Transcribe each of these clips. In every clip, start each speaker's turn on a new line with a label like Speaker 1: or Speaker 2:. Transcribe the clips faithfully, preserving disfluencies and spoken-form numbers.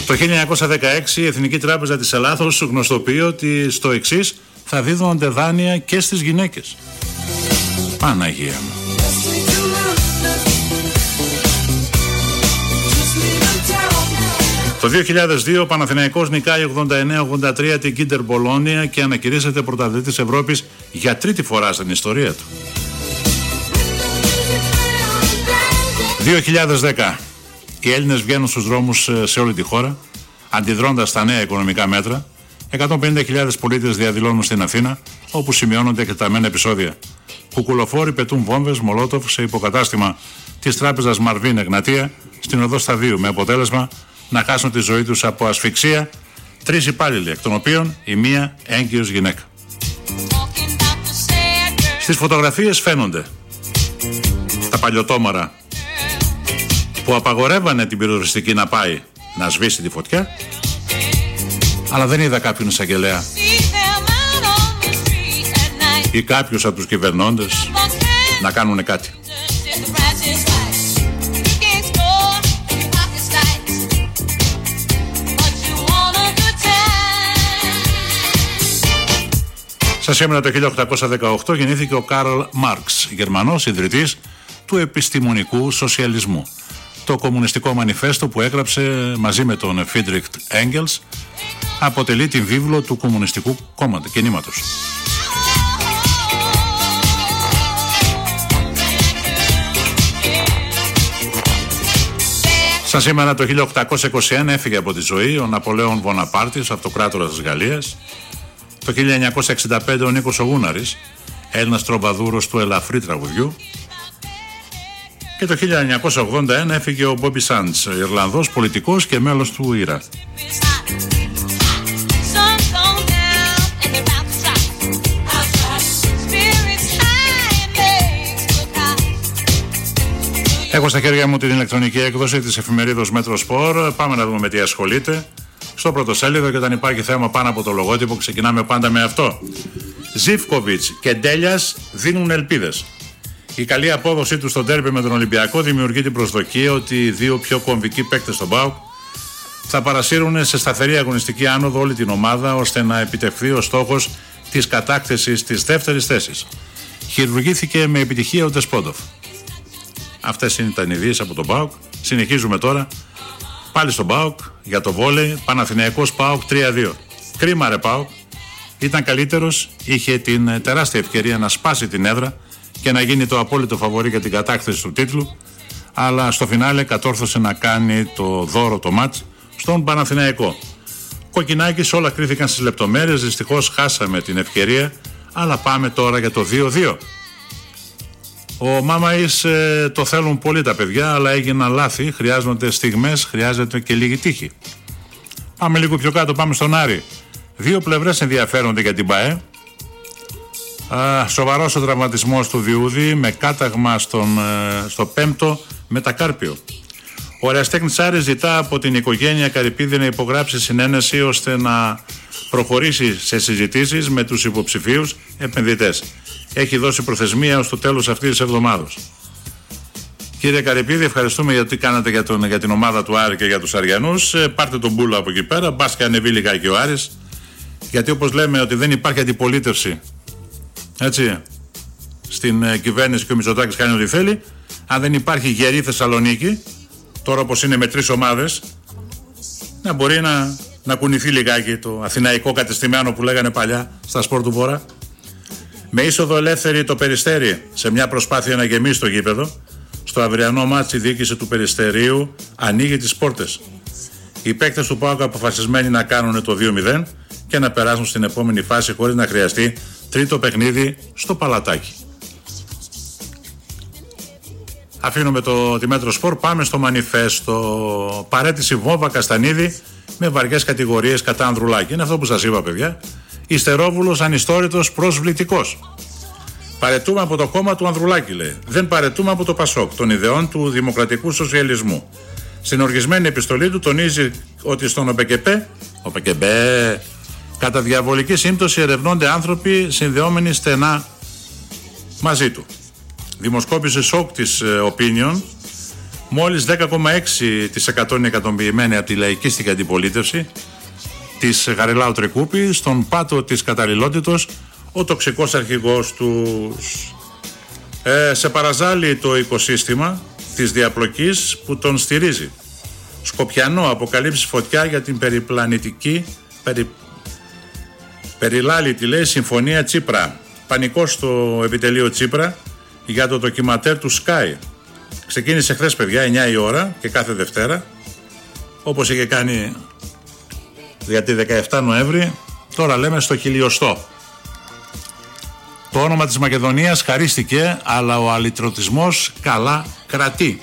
Speaker 1: Το χίλια εννιακόσια δεκαέξι η Εθνική Τράπεζα της Ελλάδος γνωστοποιεί ότι στο εξής θα δίδονται δάνεια και στις γυναίκες. Παναγία μου. Το δύο χιλιάδες δύο ο Παναθηναϊκός νικάει ογδόντα εννέα ογδόντα τρία την Κίντερ Μπολόνια και ανακηρύσσεται πρωταθλητής Ευρώπης για τρίτη φορά στην ιστορία του. δύο χιλιάδες δέκα οι Έλληνες βγαίνουν στους δρόμους σε όλη τη χώρα, αντιδρώντας στα νέα οικονομικά μέτρα. εκατόν πενήντα χιλιάδες πολίτες διαδηλώνουν στην Αθήνα, όπου σημειώνονται εκτεταμένα επεισόδια. Κουκουλοφόροι πετούν βόμβες Μολότοφ σε υποκατάστημα της τράπεζας Μαρβίν Εγνατία στην οδό Σταδίου, με αποτέλεσμα να χάσουν τη ζωή τους από ασφυξία τρεις υπάλληλοι, εκ των οποίων η μία έγκυος γυναίκα. Στις φωτογραφίες φαίνονται τα παλιωτόμαρα που απαγορεύανε την πυροσβεστική να πάει να σβήσει τη φωτιά, αλλά δεν είδα κάποιον εισαγγελέα ή κάποιους από τους κυβερνώντες να κάνουν κάτι. Σαν σήμερα το χίλια οκτακόσια δεκαοκτώ γεννήθηκε ο Καρλ Μάρξ, Γερμανός ιδρυτής του επιστημονικού σοσιαλισμού. Το κομμουνιστικό μανιφέστο που έγραψε μαζί με τον Φρίντριχ Έγγελς αποτελεί την βίβλο του κομμουνιστικού κόμματος κινήματος. Σαν σήμερα το χίλια οκτακόσια είκοσι ένα έφυγε από τη ζωή ο Ναπολέον Βοναπάρτης, αυτοκράτορας της Γαλλίας. Το χίλια εννιακόσια εξήντα πέντε ο Νίκος ο Γούναρης, Έλληνας τροβαδούρος του ελαφρύ τραγουδιού. Και το χίλια εννιακόσια ογδόντα ένα έφυγε ο Μπόμπι Σάντς, Ιρλανδός πολιτικός και μέλος του Ήρα. Έχω στα χέρια μου την ηλεκτρονική έκδοση της εφημερίδος Μέτρο-Σπορ. Πάμε να δούμε με τι ασχολείται. Στο πρωτοσέλιδο, και όταν υπάρχει θέμα πάνω από το λογότυπο, ξεκινάμε πάντα με αυτό. Ζίβκοβιτς και Ντέλιας δίνουν ελπίδες. Η καλή απόδοσή του στο ντέρμπι με τον Ολυμπιακό δημιουργεί την προσδοκία ότι οι δύο πιο κομβικοί παίκτες στον ΠΑΟΚ θα παρασύρουν σε σταθερή αγωνιστική άνοδο όλη την ομάδα, ώστε να επιτευχθεί ο στόχος της κατάκτησης της δεύτερης θέσης. Χειρουργήθηκε με επιτυχία ο Ντεσπόντοφ. Αυτές ήταν οι ειδήσεις από τον ΠΑΟΚ. Συνεχίζουμε τώρα. Πάλι στον ΠΑΟΚ για το βόλεϊ. Παναθηναϊκός ΠΑΟΚ τρία δύο. Κρίμα ρε ΠΑΟΚ. Ήταν καλύτερος. Είχε την τεράστια ευκαιρία να σπάσει την έδρα και να γίνει το απόλυτο φαβορί για την κατάκτηση του τίτλου. Αλλά στο φινάλε κατόρθωσε να κάνει το δώρο το μάτς στον Παναθηναϊκό. Κοκκινάκης, όλα κρίθηκαν στις λεπτομέρειες. Δυστυχώς χάσαμε την ευκαιρία. Αλλά πάμε τώρα για το δύο δύο. Ο Μάμαης ε, το θέλουν πολύ τα παιδιά, αλλά έγιναν λάθη. Χρειάζονται στιγμές, χρειάζεται και λίγη τύχη. Πάμε λίγο πιο κάτω, πάμε στον Άρη. Δύο πλευρές ενδιαφέρονται για την ΠΑΕ. Α, σοβαρός ο τραυματισμός του Διούδη με κάταγμα στον, ε, στο πέμπτο μετακάρπιο. Ο Εραστέχνης Άρης ζητά από την οικογένεια Καρυπίδη να υπογράψει συνένεση ώστε να προχωρήσει σε συζητήσεις με τους υποψηφίους επενδυτές. Έχει δώσει προθεσμία ως το τέλος αυτής της εβδομάδας. Κύριε Καρυπίδη, ευχαριστούμε για τι κάνατε για, τον, για την ομάδα του Άρη και για τους Αριανούς. Ε, πάρτε τον μπούλο από εκεί πέρα, μπας και ανεβεί λιγάκι ο Άρης. Γιατί όπως λέμε ότι δεν υπάρχει αντιπολίτευση, έτσι, στην ε, κυβέρνηση και ο Μητσοτάκης κάνει ό,τι θέλει. Αν δεν υπάρχει γερή Θεσσαλονίκη, τώρα όπως είναι με τρεις ομάδες, να μπορεί να, να κουνηθεί λιγάκι το αθηναϊκό κατεστημένο που λέγανε παλιά στα σπορ του Βορρά. Με είσοδο ελεύθερη το Περιστέρι σε μια προσπάθεια να γεμίσει το γήπεδο, στο αυριανό μάτς η διοίκηση του Περιστερίου ανοίγει τις πόρτες. Οι παίκτες του ΠΑΟΚ αποφασισμένοι να κάνουν το δύο μηδέν και να περάσουν στην επόμενη φάση χωρίς να χρειαστεί τρίτο παιχνίδι στο Παλατάκι. Αφήνουμε το, τη Μέτρο Σπορ, πάμε στο μανιφέστο. Παρέτηση Βόμβα Καστανίδη με βαριές κατηγορίες κατά Ανδρουλάκη. Είναι αυτό που σας είπα, παιδιά. Ιστερόβουλος, ανιστόρητος, προσβλητικός. Παρετούμε από το κόμμα του Ανδρουλάκη, λέει. Δεν παρετούμε από το Πασόκ, των ιδεών του δημοκρατικού σοσιαλισμού. Στην οργισμένη επιστολή του τονίζει ότι στον ΟΠΕΚΕΠΕ, ΟΠΕΚΕΠΕ, κατά διαβολική σύμπτωση ερευνώνται άνθρωποι συνδεόμενοι στενά μαζί του. Δημοσκόπηση σοκ της Opinion Μόλις δέκα κόμμα έξι τοις εκατό είναι ικανοποιημένοι από τη λαϊκίστικη αντιπολίτευση της Χαριλάου Τρικούπη. Στον πάτο της καταλληλότητος ο τοξικός αρχηγός τους. Ε, σε παραζάλλει το οικοσύστημα της διαπλοκής που τον στηρίζει. Σκοπιανό αποκαλύψει φωτιά για την περιπλανητική περι... περιλάλητη, λέει, συμφωνία Τσίπρα. Πανικό στο επιτελείο Τσίπρα για το ντοκιματέρ του Sky. Ξεκίνησε χθες, παιδιά, εννιά η ώρα και κάθε Δευτέρα, όπως είχε κάνει για τη δεκαεφτά Νοέμβρη. Τώρα λέμε στο χιλιοστό. Το όνομα της Μακεδονίας χαρίστηκε, αλλά ο αλυτρωτισμός καλά κρατεί.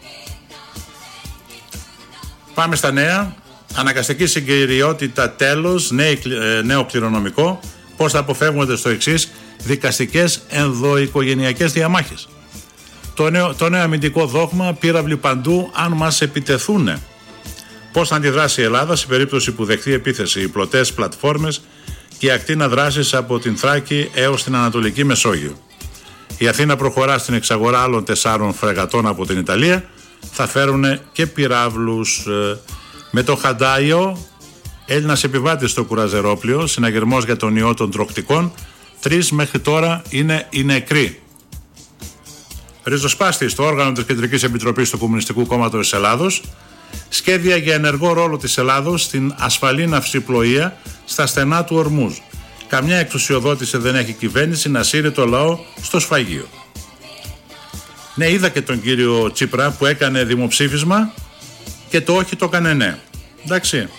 Speaker 1: Πάμε στα νέα. Αναγκαστική συγκυριότητα τέλος, νέο κληρονομικό. Πώς θα αποφεύγονται στο εξής: δικαστικές ενδοοικογενειακές διαμάχες. Το νέο, το νέο αμυντικό δόγμα, πύραυλοι παντού αν μας επιτεθούνε. Πώς θα αντιδράσει η Ελλάδα σε περίπτωση που δεχτεί επίθεση, οι πλωτές πλατφόρμες και η ακτίνα δράσης από την Θράκη έως την Ανατολική Μεσόγειο. Η Αθήνα προχωρά στην εξαγορά άλλων τεσσάρων φρεγατών από την Ιταλία. Θα φέρουν και πυράβλους. Με το Χαντάιο, Έλληνας επιβάτης στο κουραζερόπλιο, συναγερμός για τον ιό των τροκτικών. Τρεις μέχρι τώρα είναι οι νεκροί. Ριζοσπάστη στο όργανο της Κεντρικής Επιτροπής του Κομμουνιστικού Κόμματος της Ελλάδος. Σχέδια για ενεργό ρόλο της Ελλάδος στην ασφαλή ναυσιπλοεία στα στενά του Ορμούζ. Καμιά εξουσιοδότηση δεν έχει κυβέρνηση να σύρει το λαό στο σφαγείο. Ναι, είδα και τον κύριο Τσίπρα που έκανε δημοψήφισμα και το όχι το έκανε ναι. Εντάξει.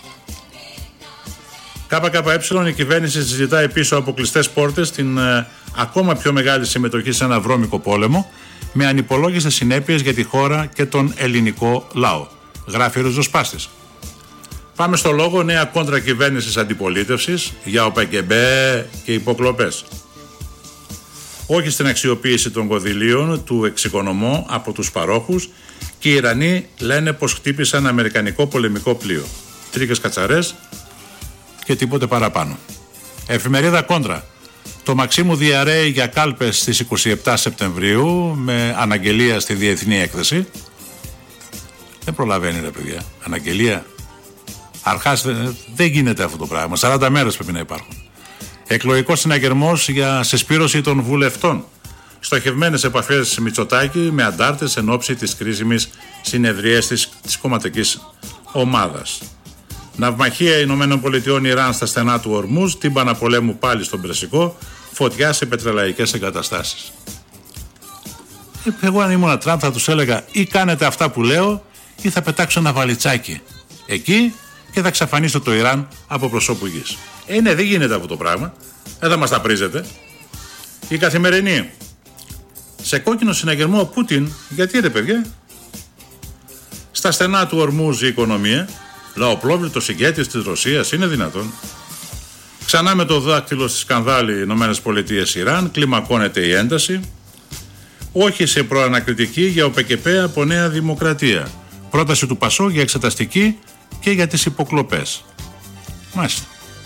Speaker 1: ΚΚΕ, η κυβέρνηση συζητάει πίσω από κλειστές πόρτες την ε, ακόμα πιο μεγάλη συμμετοχή σε ένα βρώμικο πόλεμο με ανυπολόγιστες συνέπειες για τη χώρα και τον ελληνικό λαό. Γράφει ο Ριζοσπάστης. Πάμε στο λόγο. Νέα κόντρα κυβέρνησης αντιπολίτευσης για ΟΠΕΚΕΜΠΕ και υποκλοπές. Όχι στην αξιοποίηση των κονδυλίων του εξοικονομώ από τους παρόχους και οι Ιρανοί λένε πως χτύπησαν αμερικανικό πολεμικό πλοίο. Τρίκες κατσαρές και τίποτε παραπάνω. Εφημερίδα Κόντρα. Το Μαξίμου διαρρέει για κάλπες στις είκοσι επτά Σεπτεμβρίου με αναγγελία στη Διεθνή Έκθεση. Δεν προλαβαίνει, ρε παιδιά. Αναγγελία. Αρχάς δεν, δεν γίνεται αυτό το πράγμα. σαράντα μέρες πρέπει να υπάρχουν. Εκλογικός συναγερμός για συσπήρωση των βουλευτών. Στοχευμένες επαφές Μητσοτάκη με αντάρτες εν ώψη της κρίσιμης συνεδρίας της, της κομματικής ομάδας. Ναυμαχία Ηνωμένων Πολιτειών Ιράν στα στενά του Ορμούζ, τύμπανα πολέμου πάλι στον Περσικό, φωτιά σε πετρελαϊκές εγκαταστάσεις. Εγώ αν ήμουν Τραμπ θα τους έλεγα ή κάνετε αυτά που λέω ή θα πετάξω ένα βαλιτσάκι εκεί και θα εξαφανίσω το Ιράν από προσώπου γης. Ε, ναι, δεν γίνεται αυτό το πράγμα. Δεν θα μας τα πρίζετε. Η Καθημερινή. Σε κόκκινο συναγερμό ο Πούτιν, γιατί ρε παιδιά, στα στενά του Ορμούζ η οικονομία, λαοπρόβλητος ηγέτης της Ρωσίας, είναι δυνατόν? Ξανά με το δάκτυλο στη σκανδάλη Ηνωμένες Πολιτείες Ιράν, κλιμακώνεται η ένταση. Όχι σε προανακριτική για ΟΠΕΚΕΠΕ από Νέα Δημοκρατία. Πρόταση του Πασό για εξεταστική και για τις υποκλοπές. Μάλιστα.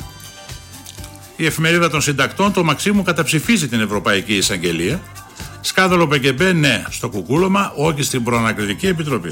Speaker 1: Η εφημερίδα των συντακτών, το Μαξίμου, καταψηφίζει την Ευρωπαϊκή Εισαγγελία. Σκάνδαλο ΟΠΕΚΕΠΕ, ναι, στο κουκούλωμα, όχι στην προανακριτική επιτροπή.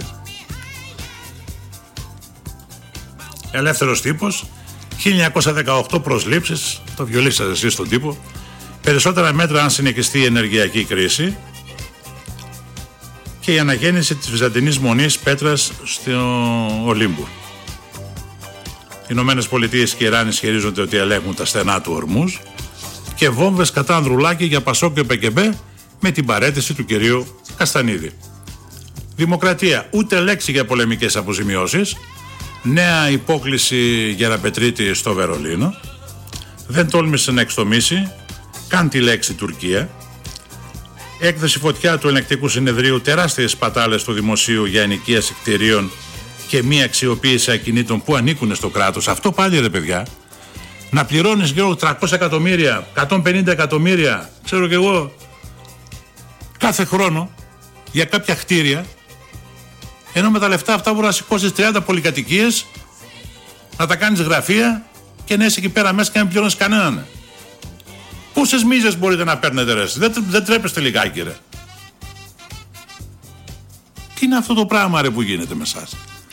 Speaker 1: Ελεύθερος τύπος, χίλια εννιακόσια δεκαοκτώ προσλήψεις, το βιολίσατε εσείς στον τύπο. Περισσότερα μέτρα αν συνεχιστεί η ενεργειακή κρίση. Και η αναγέννηση της Βυζαντινής Μονής Πέτρας στο Ολύμπου. Οι Ηνωμένες Πολιτείες και Ιράν ισχυρίζονται ότι ελέγχουν τα στενά του Ορμούζ και βόμβες κατά Ανδρουλάκη για Πασόκ και ΟΠΕΚΕΜΠΕ με την παρέτηση του κυρίου Καστανίδη. Δημοκρατία, ούτε λέξη για πολεμικές αποζημιώσεις. Νέα υπόκληση Γεραπετρίτη στο Βερολίνο. Δεν τόλμησε να εξτομίσει καν τη λέξη Τουρκία. Έκθεση φωτιά του ελεγκτικού συνεδρίου, τεράστιες πατάλες του δημοσίου για ενοικίαση κτηρίων και μία αξιοποίηση ακινήτων που ανήκουν στο κράτος. Αυτό πάλι ρε παιδιά, να πληρώνεις γύρω τριακόσια εκατομμύρια, εκατόν πενήντα εκατομμύρια, ξέρω κι εγώ, κάθε χρόνο για κάποια κτίρια, ενώ με τα λεφτά αυτά μπορεί να σηκώσεις τριάντα πολυκατοικίες, να τα κάνεις γραφεία και να είσαι εκεί πέρα μέσα και να μην πληρώνεις κανέναν. Πόσες μίζες μπορείτε να παίρνετε ρε? Δεν, δεν τρέπεστε λιγάκι ρε? Τι είναι αυτό το πράγμα ρε που γίνεται με εσάς?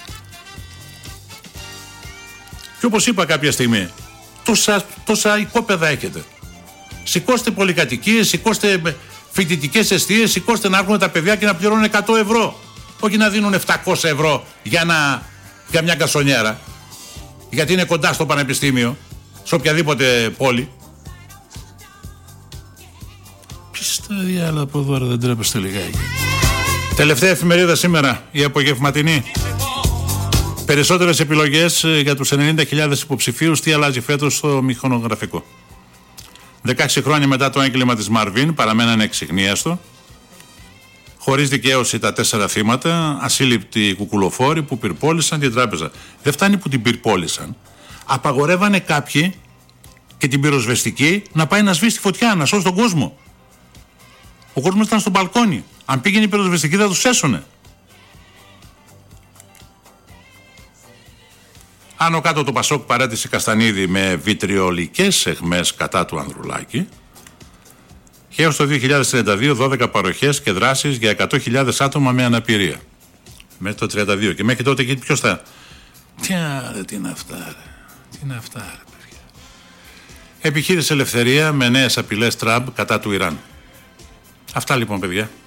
Speaker 1: Και όπως είπα κάποια στιγμή, τόσα, τόσα οικόπεδα έχετε. Σηκώστε πολυκατοικίες, σηκώστε φοιτητικές εστίες, σηκώστε να έρχονται τα παιδιά και να πληρώνουν εκατό ευρώ. Όχι να δίνουν επτακόσια ευρώ για, να, για μια γκασονιέρα. Γιατί είναι κοντά στο πανεπιστήμιο, σε οποιαδήποτε πόλη. Πιστά διάλα από εδώ, δεν τρέπεστε λιγάκι. Τελευταία εφημερίδα σήμερα, η απογευματινή. Περισσότερες επιλογές για τους ενενήντα χιλιάδες υποψηφίους. Τι αλλάζει φέτος στο μηχανογραφικό? δεκαέξι χρόνια μετά το έγκλημα της Μαρβίν παραμένανε εξυγνίαστο. Χωρίς δικαίωση τα τέσσερα θύματα, ασύλληπτοι κουκουλοφόροι που πυρπόλησαν την τράπεζα. Δεν φτάνει που την πυρπόλησαν. Απαγορεύανε κάποιοι και την πυροσβεστική να πάει να σβήσει τη φωτιά, να σώσει τον κόσμο. Ο κόσμος ήταν στο μπαλκόνι. Αν πήγαινε η πυροσβεστική θα τους έσωνε. Άνω κάτω το Πασόκ παρέτησε Καστανίδη με βιτριολικές αιχμές κατά του Ανδρουλάκη. Και έως το δύο χιλιάδες τριάντα δύο δώδεκα παροχές και δράσεις για εκατό χιλιάδες άτομα με αναπηρία. Μέχρι το τριάντα δύο. Και μέχρι τότε εκεί ποιος θα... Τι, άρε, τι είναι αυτά ρε. Τι είναι αυτά ρε παιδιά. Επιχείρηση Ελευθερία με νέες απειλές Τραμπ κατά του Ιράν. Αυτά λοιπόν παιδιά.